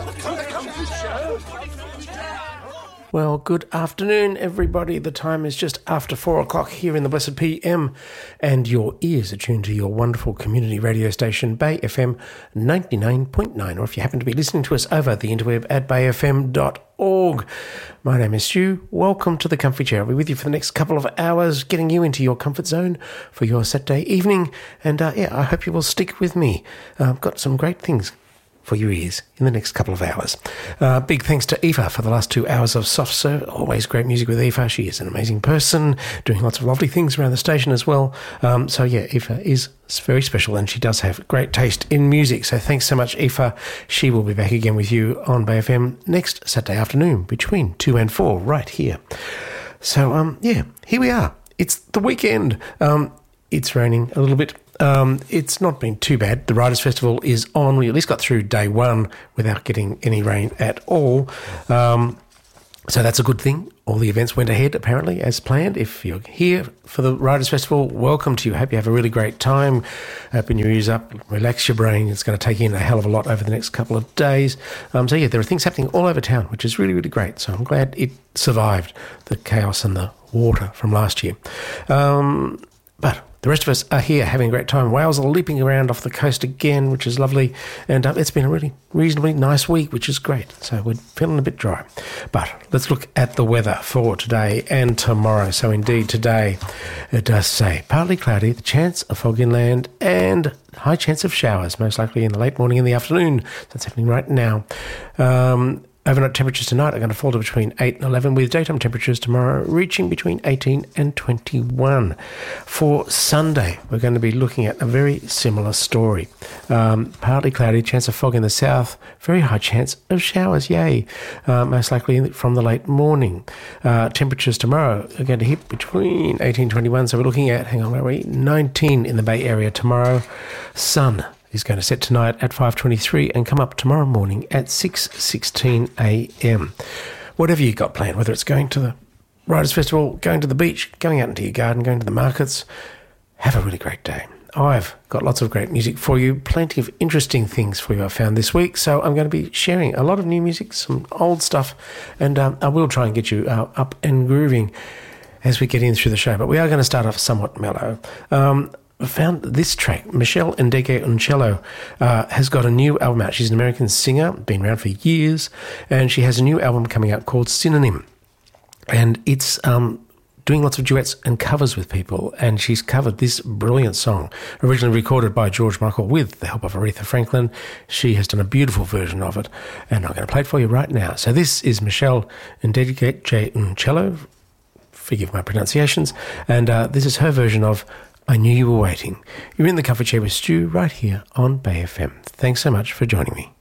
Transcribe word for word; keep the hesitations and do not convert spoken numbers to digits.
Well, good afternoon, everybody. The time is just after four o'clock here in the blessed P M, and your ears are tuned to your wonderful community radio station, Bay F M ninety-nine point nine, or if you happen to be listening to us over the interweb at bay f m dot org. My name is Stu. Welcome to the Comfy Chair. I'll be with you for the next couple of hours, getting you into your comfort zone for your Saturday evening, and uh, yeah, I hope you will stick with me. Uh, I've got some great things for your ears in the next couple of hours. Uh, big thanks to Aoife for the last two hours of soft serve. Always great music with Aoife. She is an amazing person, doing lots of lovely things around the station as well. Um, so yeah, Aoife is very special and she does have great taste in music. So thanks so much, Aoife. She will be back again with you on Bay F M next Saturday afternoon between two and four right here. So um, yeah, here we are. It's the weekend. Um, it's raining a little bit. Um, it's not been too bad. The Writers' Festival is on. We at least got through day one without getting any rain at all. Um, so that's a good thing. All the events went ahead, apparently, as planned. If you're here for the Writers' Festival, welcome to you. Hope you have a really great time. Open your ears up, relax your brain. It's going to take in a hell of a lot over the next couple of days. Um, so, yeah, there are things happening all over town, which is really, really great. So I'm glad it survived the chaos and the water from last year. Um, but... The rest of us are here having a great time. Whales are leaping around off the coast again, which is lovely. And uh, it's been a really reasonably nice week, which is great. So we're feeling a bit dry. But let's look at the weather for today and tomorrow. So indeed, today it does say partly cloudy, the chance of fog inland, and high chance of showers, most likely in the late morning and the afternoon. That's happening right now. Um... Overnight temperatures tonight are going to fall to between eight and eleven, with daytime temperatures tomorrow reaching between eighteen and twenty-one. For Sunday, we're going to be looking at a very similar story. Um, partly cloudy, chance of fog in the south, very high chance of showers, yay, uh, most likely from the late morning. Uh, temperatures tomorrow are going to hit between eighteen and twenty-one, so we're looking at, hang on, where are we? nineteen in the Bay Area tomorrow. Sun is going to set tonight at five twenty-three and come up tomorrow morning at six sixteen a.m. Whatever you got planned, whether it's going to the Writers' Festival, going to the beach, going out into your garden, going to the markets, have a really great day. I've got lots of great music for you, plenty of interesting things for you I've found this week, so I'm going to be sharing a lot of new music, some old stuff, and um, I will try and get you uh, up and grooving as we get in through the show, but we are going to start off somewhat mellow. Um, I found this track. Michelle Ndegeocello uh, has got a new album out. She's an American singer, been around for years, and she has a new album coming out called Synonym. And it's um, doing lots of duets and covers with people, and she's covered this brilliant song, originally recorded by George Michael with the help of Aretha Franklin. She has done a beautiful version of it, and I'm going to play it for you right now. So this is Michelle Ndegeocello, forgive my pronunciations, and uh, this is her version of I Knew You Were Waiting. You're in the Comfort Chair with Stu right here on Bay F M. Thanks so much for joining me.